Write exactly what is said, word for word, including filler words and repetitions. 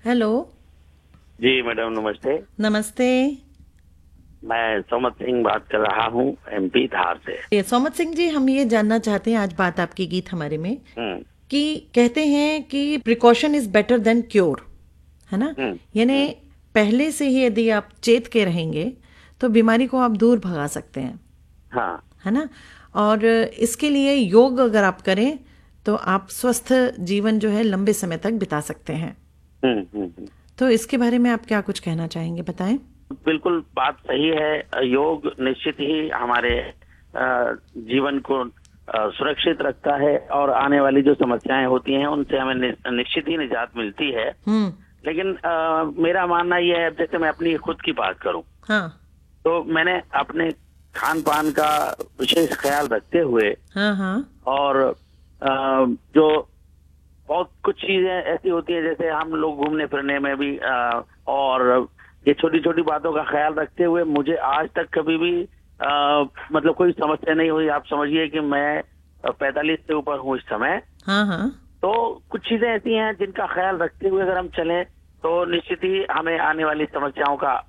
Hello. जी madam, नमस्ते। नमस्ते। मैं सोमत सिंह बात कर रहा हूँ, एमपी धार से। ये सोमत सिंह जी, हम ये जानना चाहते हैं, आज बात आपकी गीत हमारे में, हम्म कि कहते हैं कि precaution is better than cure, है ना? हम्म यानी हम्म पहले से ही यदि आप चेत के रहेंगे तो बीमारी को आप दूर भगा सकते हैं, हाँ। है ना? और इसके लिए योग अगर आप करें तो आप स्वस्थ जीवन जो है लंबे समय तक बिता सकते हैं। हम्म हम्म हम्म। तो इसके बारे में आप क्या कुछ कहना चाहेंगे, बताएं। बिल्कुल बात सही है। योग निश्चित ही हमारे अ, जीवन को अ, सुरक्षित रखता है और आने वाली जो समस्याएं होती हैं उनसे हमें नि- निश्चित ही निजात मिलती है। हम्म। लेकिन अ, मेरा मानना यह है, जैसे मैं अपनी खुद की बात करूं हाँ। तो मैंने अपने खान पान का विशेष ख्याल रखते हुए हाँ। हाँ। और अ, जो बहुत कुछ चीजें ऐसी होती है, जैसे हम लोग घूमने फिरने में भी आ, और ये छोटी छोटी बातों का ख्याल रखते हुए मुझे आज तक कभी भी आ, मतलब कोई समस्या नहीं हुई। आप समझिए कि मैं पैंतालीस से ऊपर हूँ इस समय। हाँ। हाँ। तो कुछ चीजें ऐसी हैं जिनका ख्याल रखते हुए अगर हम चलें तो निश्चित ही हमें आने वाली समस्याओं का